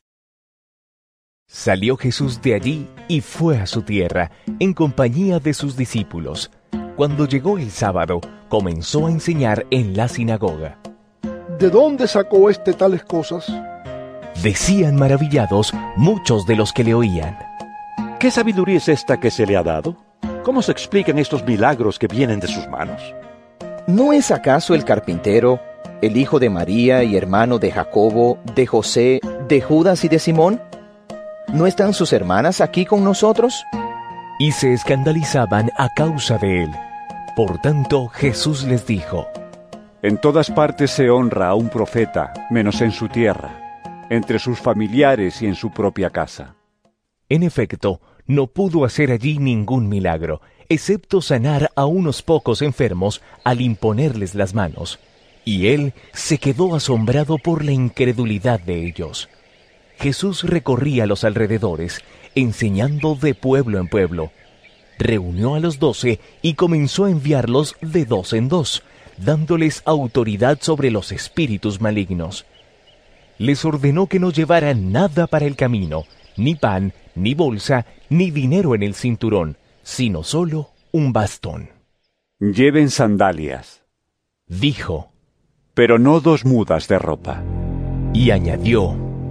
Salió Jesús de allí y fue a su tierra, en compañía de sus discípulos. Cuando llegó el sábado, comenzó a enseñar en la sinagoga. ¿De dónde sacó este tales cosas? Decían maravillados muchos de los que le oían. ¿Qué sabiduría es esta que se le ha dado? ¿Cómo se explican estos milagros que vienen de sus manos? ¿No es acaso el carpintero, el hijo de María y hermano de Jacobo, de José, de Judas y de Simón? ¿No están sus hermanas aquí con nosotros? Y se escandalizaban a causa de él. Por tanto, Jesús les dijo: En todas partes se honra a un profeta, menos en su tierra, entre sus familiares y en su propia casa. En efecto, no pudo hacer allí ningún milagro, excepto sanar a unos pocos enfermos al imponerles las manos. Y él se quedó asombrado por la incredulidad de ellos. Jesús recorría los alrededores, enseñando de pueblo en pueblo. Reunió a los doce y comenzó a enviarlos de dos en dos, dándoles autoridad sobre los espíritus malignos. Les ordenó que no llevaran nada para el camino, ni pan, ni bolsa, ni dinero en el cinturón, sino solo un bastón. Lleven sandalias, dijo, pero no dos mudas de ropa. Y añadió: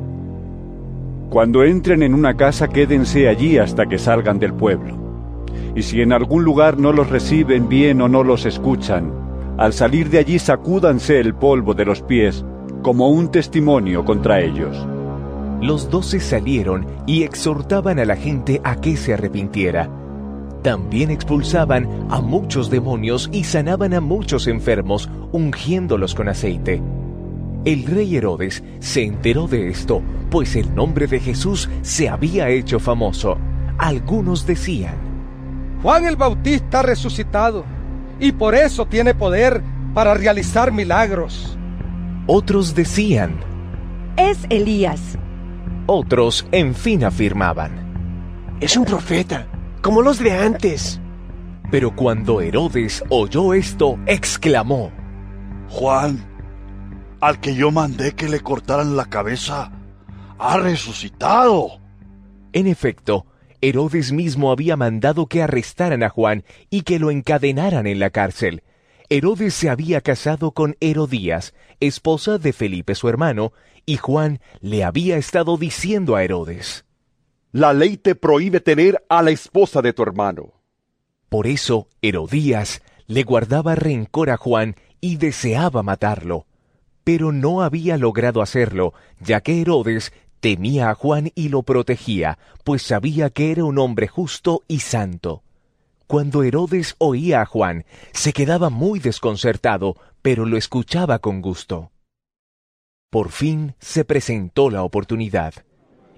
Cuando entren en una casa, quédense allí hasta que salgan del pueblo. Y si en algún lugar no los reciben bien o no los escuchan, al salir de allí sacúdanse el polvo de los pies como un testimonio contra ellos. Los doce salieron y exhortaban a la gente a que se arrepintiera. También expulsaban a muchos demonios y sanaban a muchos enfermos, ungiéndolos con aceite. El rey Herodes se enteró de esto, pues el nombre de Jesús se había hecho famoso. Algunos decían: Juan el Bautista ha resucitado, y por eso tiene poder para realizar milagros. Otros decían: Es Elías. Otros, en fin, afirmaban: Es un profeta, como los de antes. Pero cuando Herodes oyó esto, exclamó: Juan, al que yo mandé que le cortaran la cabeza, ha resucitado. En efecto, Herodes mismo había mandado que arrestaran a Juan y que lo encadenaran en la cárcel. Herodes se había casado con Herodías, esposa de Felipe su hermano, y Juan le había estado diciendo a Herodes: La ley te prohíbe tener a la esposa de tu hermano. Por eso Herodías le guardaba rencor a Juan y deseaba matarlo, pero no había logrado hacerlo, ya que Herodes temía a Juan y lo protegía, pues sabía que era un hombre justo y santo. Cuando Herodes oía a Juan, se quedaba muy desconcertado, pero lo escuchaba con gusto. Por fin se presentó la oportunidad,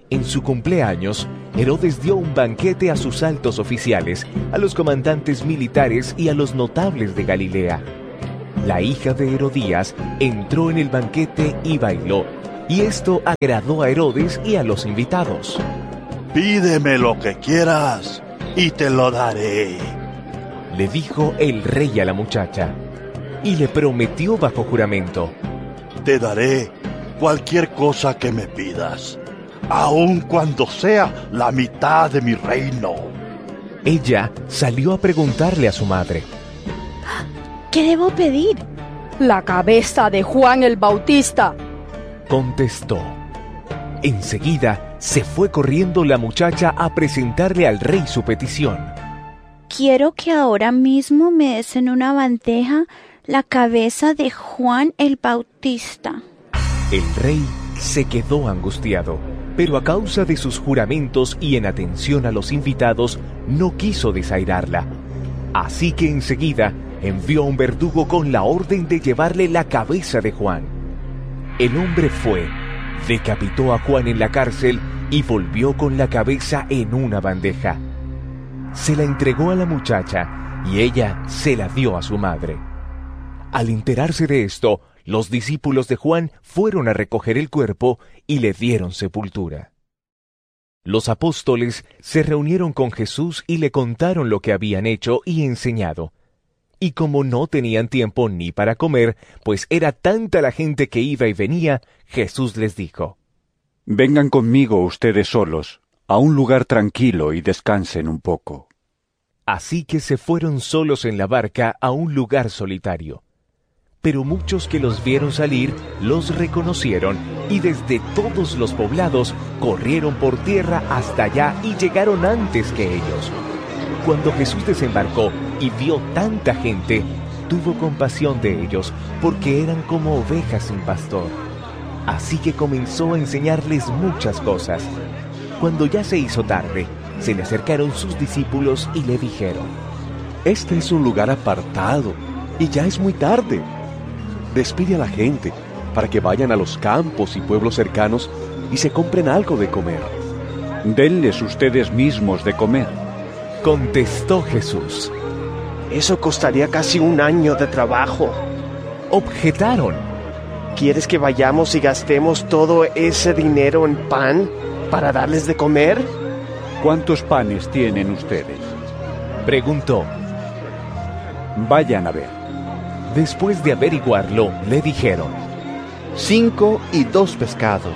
En su cumpleaños, Herodes dio un banquete a sus altos oficiales, a los comandantes militares y a los notables de Galilea. La hija de Herodías entró en el banquete y bailó, y esto agradó a Herodes y a los invitados. Pídeme lo que quieras y te lo daré, le dijo el rey a la muchacha, y le prometió bajo juramento: te daré cualquier cosa que me pidas, aun cuando sea la mitad de mi reino. Ella salió a preguntarle a su madre: ¿qué debo pedir? La cabeza de Juan el Bautista, contestó. Enseguida se fue corriendo la muchacha a presentarle al rey su petición. Quiero que ahora mismo me des en una bandeja la cabeza de Juan el Bautista. El rey se quedó angustiado, pero a causa de sus juramentos y en atención a los invitados, no quiso desairarla. Así que enseguida envió a un verdugo con la orden de llevarle la cabeza de Juan. El hombre fue, decapitó a Juan en la cárcel y volvió con la cabeza en una bandeja. Se la entregó a la muchacha y ella se la dio a su madre. Al enterarse de esto, los discípulos de Juan fueron a recoger el cuerpo y le dieron sepultura. Los apóstoles se reunieron con Jesús y le contaron lo que habían hecho y enseñado. Y como no tenían tiempo ni para comer, pues era tanta la gente que iba y venía, Jesús les dijo: vengan conmigo ustedes solos, a un lugar tranquilo y descansen un poco. Así que se fueron solos en la barca a un lugar solitario. Pero muchos que los vieron salir los reconocieron y desde todos los poblados corrieron por tierra hasta allá y llegaron antes que ellos. Cuando Jesús desembarcó y vio tanta gente, tuvo compasión de ellos, porque eran como ovejas sin pastor. Así que comenzó a enseñarles muchas cosas. Cuando ya se hizo tarde, se le acercaron sus discípulos y le dijeron: este es un lugar apartado y ya es muy tarde. Despide a la gente para que vayan a los campos y pueblos cercanos y se compren algo de comer. Denles ustedes mismos de comer, contestó Jesús. Eso costaría casi un año de trabajo, objetaron. ¿Quieres que vayamos y gastemos todo ese dinero en pan para darles de comer? ¿Cuántos panes tienen ustedes?, preguntó. Vayan a ver. Después de averiguarlo, le dijeron: cinco y dos pescados.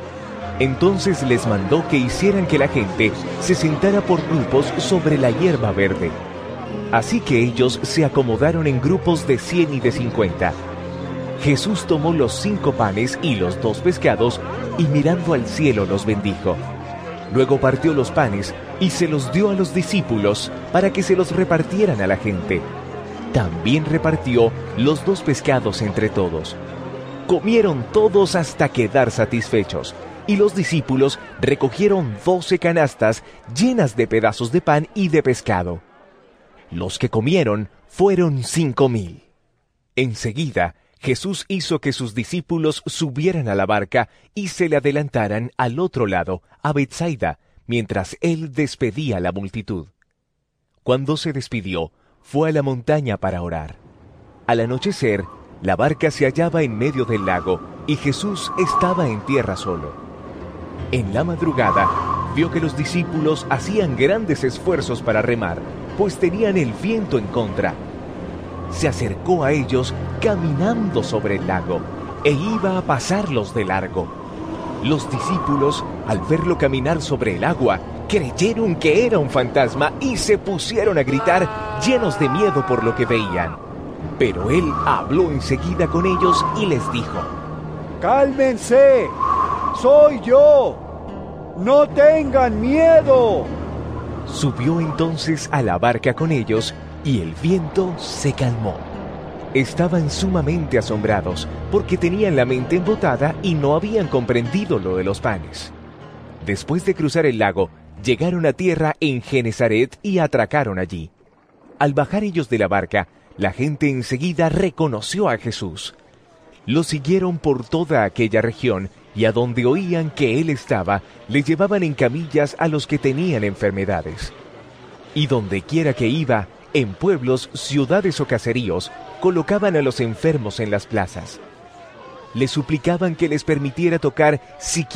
Entonces les mandó que hicieran que la gente se sentara por grupos sobre la hierba verde. Así que ellos se acomodaron en grupos de cien y de cincuenta. Jesús tomó los cinco panes y los dos pescados y mirando al cielo los bendijo. Luego partió los panes y se los dio a los discípulos para que se los repartieran a la gente. También repartió los dos pescados entre todos. Comieron todos hasta quedar satisfechos, y los discípulos recogieron doce canastas llenas de pedazos de pan y de pescado. Los que comieron fueron cinco mil. Enseguida, Jesús hizo que sus discípulos subieran a la barca y se le adelantaran al otro lado, a Betsaida, mientras él despedía a la multitud. Cuando se despidió, fue a la montaña para orar. Al anochecer, la barca se hallaba en medio del lago y Jesús estaba en tierra solo. En la madrugada, vio que los discípulos hacían grandes esfuerzos para remar, pues tenían el viento en contra. Se acercó a ellos caminando sobre el lago e iba a pasarlos de largo. Los discípulos, al verlo caminar sobre el agua, creyeron que era un fantasma y se pusieron a gritar llenos de miedo por lo que veían. Pero él habló enseguida con ellos y les dijo: ¡cálmense! ¡Soy yo! ¡No tengan miedo! Subió entonces a la barca con ellos y el viento se calmó. Estaban sumamente asombrados porque tenían la mente embotada y no habían comprendido lo de los panes. Después de cruzar el lago, llegaron a tierra en Genesaret y atracaron allí. Al bajar ellos de la barca, la gente enseguida reconoció a Jesús. Lo siguieron por toda aquella región y a donde oían que él estaba, le llevaban en camillas a los que tenían enfermedades. Y donde quiera que iba, en pueblos, ciudades o caseríos, colocaban a los enfermos en las plazas. Le suplicaban que les permitiera tocar siquiera